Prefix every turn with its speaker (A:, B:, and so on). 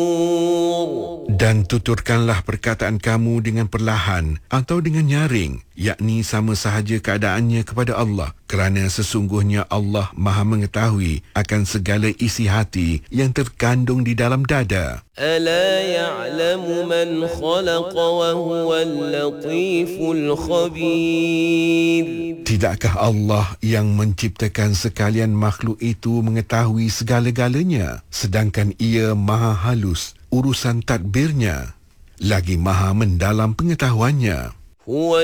A: Dan tuturkanlah perkataan kamu dengan perlahan atau dengan nyaring, yakni sama sahaja keadaannya kepada Allah, kerana sesungguhnya Allah Maha mengetahui akan segala isi hati yang terkandung di dalam dada.
B: ألا يعلم من خلق وهو اللطيف الخبير.
A: Tidakkah Allah yang menciptakan sekalian makhluk itu mengetahui segala-galanya, sedangkan ia maha halus urusan tadbirnya, lagi maha mendalam pengetahuannya.